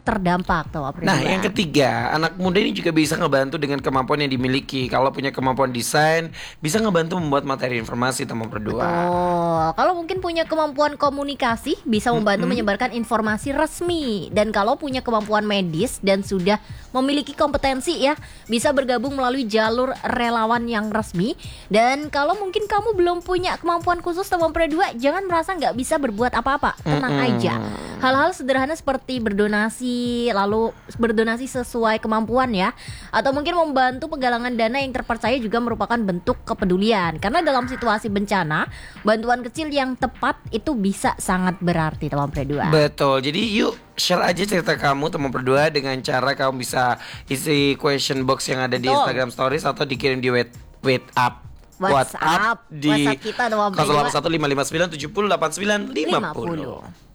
terdampak tuh. Nah, yang ketiga, anak muda ini juga bisa ngebantu dengan kemampuan yang dimiliki. Kalau punya kemampuan desain, bisa ngebantu membuat materi informasi teman berdua. Oh, kalau mungkin punya kemampuan komunikasi, bisa membantu menyebarkan informasi resmi. Dan kalau punya kemampuan medis dan sudah memiliki kompetensi ya, bisa bergabung melalui jalur relawan yang resmi. Dan kalau mungkin kamu belum punya kemampuan khusus teman berdua, jangan merasa nggak bisa berbuat apa-apa. Tenang aja. Hal-hal sederhana seperti berdonasi, lalu berdonasi sesuai kemampuan ya, atau mungkin membantu penggalangan dana yang terpercaya juga merupakan bentuk kepedulian. Karena dalam situasi bencana, bantuan kecil yang tepat itu bisa sangat berarti teman berdua. Betul. Jadi yuk share aja cerita kamu teman berdua dengan cara kamu bisa isi question box yang ada di Instagram Stories atau dikirim di WhatsApp di WhatsApp kita teman berdua 081559708950.